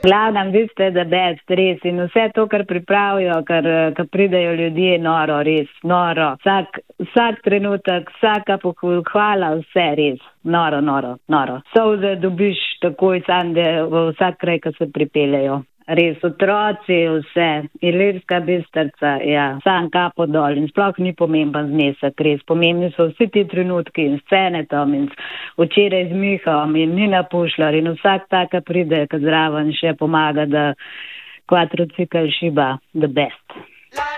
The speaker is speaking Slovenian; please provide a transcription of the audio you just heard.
Glavnem, vi ste the best, res. In vse to, kar pripravijo, kar pridejo ljudje, noro, res, noro. Vsak trenutek, vsaka pohvala, vse res. Noro, noro, noro. Solze dobiš takoj sam, v vsak kraj, ko se pripeljejo. Res, otroci, vse. Ilirska Bistrica, ja, sam kapo dol. In sploh ni pomemben znesek, res. Pomembni so vsi ti trenutki in scene tam in včeraj z Mihom in Nina Pušlar in vsak taka pride, ki zraven še pomaga, da kvatrocikl šiba the best.